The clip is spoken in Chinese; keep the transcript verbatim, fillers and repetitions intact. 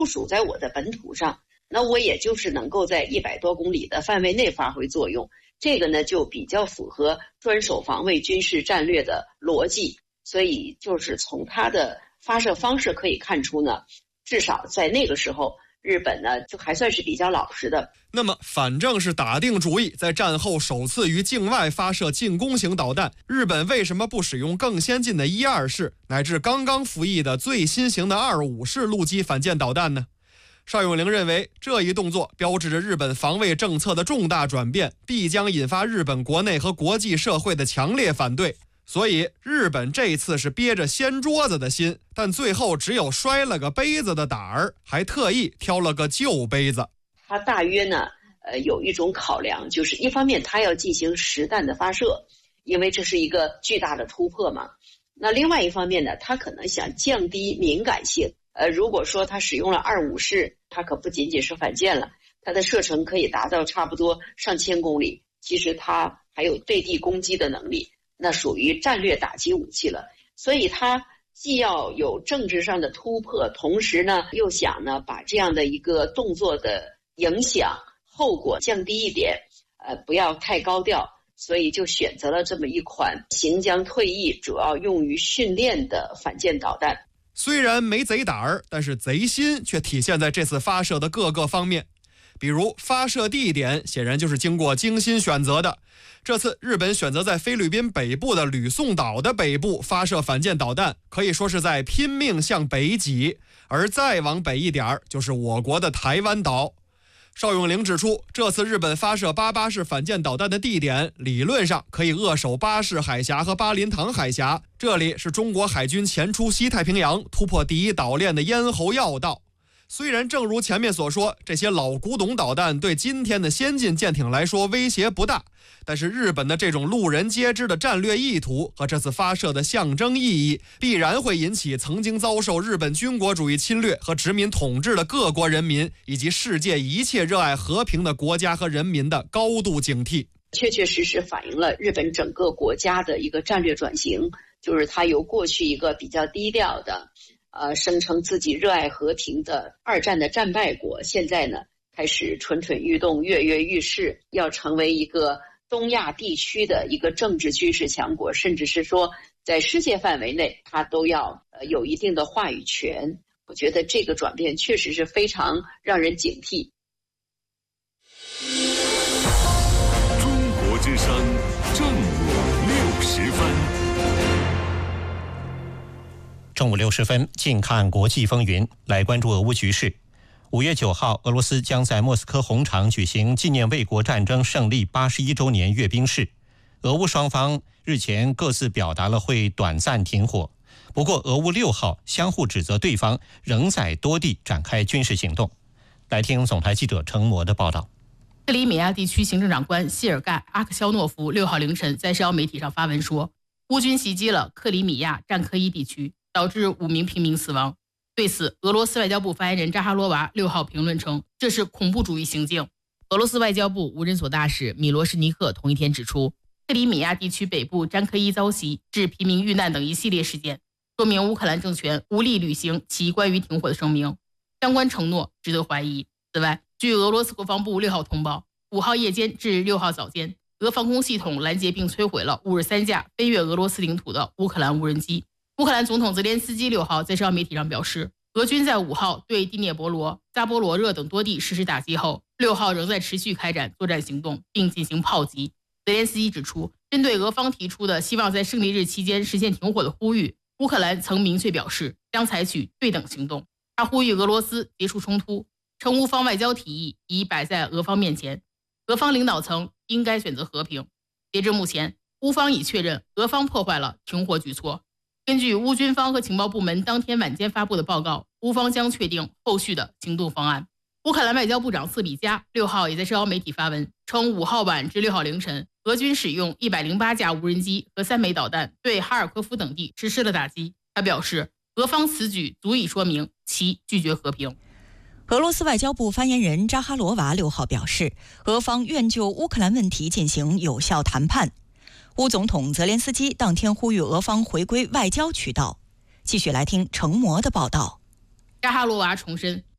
部署在我的本土上，那我也就是能够在一百多公里的范围内发挥作用。这个呢就比较符合专守防卫军事战略的逻辑，所以就是从它的发射方式可以看出呢，至少在那个时候日本呢就还算是比较老实的。 那么反正是打定主意在战后首次于境外发射进攻型导弹，日本为什么不使用更先进的一二式乃至刚刚服役的最新型的二五式陆基反舰导弹呢？邵永龄认为，这一动作标志着日本防卫政策的重大转变，必将引发日本国内和国际社会的强烈反对。所以日本这次是憋着掀桌子的心，但最后只有摔了个杯子的胆儿，还特意挑了个旧杯子。 它大约呢呃，有一种考量，就是一方面它要进行实弹的发射，因为这是一个巨大的突破嘛。那另外一方面呢，它可能想降低敏感性。呃，如果说它使用了二五式，它可不仅仅是反舰了，它的射程可以达到差不多上千公里，其实它还有对地攻击的能力，那属于战略打击武器了。所以它既要有政治上的突破，同时呢又想呢把这样的一个动作的影响后果降低一点，呃，不要太高调，所以就选择了这么一款行将退役，主要用于训练的反舰导弹。 虽然没贼胆儿，但是贼心却体现在这次发射的各个方面。比如发射地点显然就是经过精心选择的，这次日本选择在菲律宾北部的吕宋岛的北部发射反舰导弹，可以说是在拼命向北挤，而再往北一点就是我国的台湾岛。邵永龄指出，这次日本发射八八式反舰导弹的地点理论上可以扼守巴士海峡和巴林塘海峡，这里是中国海军前出西太平洋突破第一岛链的咽喉要道。虽然正如前面所说，这些老古董导弹对今天的先进舰艇来说威胁不大，但是日本的这种路人皆知的战略意图和这次发射的象征意义，必然会引起曾经遭受日本军国主义侵略和殖民统治的各国人民，以及世界一切热爱和平的国家和人民的高度警惕。 确确实实反映了日本整个国家的一个战略转型，就是它由过去一个比较低调的呃，声称自己热爱和平的二战的战败国，现在呢开始蠢蠢欲动，跃跃欲试，要成为一个东亚地区的一个政治军事强国，甚至是说在世界范围内它都要呃有一定的话语权。我觉得这个转变确实是非常让人警惕。 中国之声正午六十分。 正午六十分，近看国际风云，来关注俄乌局势。五月九号，俄罗斯将在莫斯科红场举行纪念卫国战争胜利八十一周年阅兵式。俄乌双方日前各自表达了会短暂停火，不过俄乌六号相互指责对方仍在多地展开军事行动。来听总台记者程模的报道。 克里米亚地区行政长官谢尔盖·阿克肖诺夫六号凌晨在社交媒体上发文说，乌军袭击了克里米亚战科伊地区，导致五名平民死亡。对此，俄罗斯外交部发言人扎哈罗娃六号评论称，这是恐怖主义行径。俄罗斯外交部无人所大使米罗什尼克同一天指出，克里米亚地区北部詹科伊遭袭致平民遇难等一系列事件，说明乌克兰政权无力履行其关于停火的声明，相关承诺值得怀疑。此外，据俄罗斯国防部六号通报，五号夜间至六号早间，俄防空系统拦截并摧毁了五十三架飞越俄罗斯领土的乌克兰无人机。乌克兰总统泽连斯基六号在社交媒体上表示，俄军在五号对第聂伯罗、扎波罗热等多地实施打击后，六号仍在持续开展作战行动，并进行炮击。泽连斯基指出，针对俄方提出的希望在胜利日期间实现停火的呼吁，乌克兰曾明确表示将采取对等行动。他呼吁俄罗斯结束冲突，称乌方外交提议已摆在俄方面前，俄方领导层应该选择和平。截至目前，乌方已确认俄方破坏了停火举措。根据乌军方和情报部门当天晚间发布的报告，乌方将确定后续的行动方案。乌克兰外交部长斯里加六号也在社交媒体发文称，五号晚至六号凌晨，俄军使用一百零八架无人机和三枚导弹对哈尔科夫等地实施了打击。他表示，俄方此举足以说明其拒绝和平。 俄罗斯外交部发言人扎哈罗娃六号表示，俄方愿就乌克兰问题进行有效谈判。乌总统泽连斯基当天呼吁俄方回归外交渠道。继续来听程模的报道。 扎哈罗娃重申，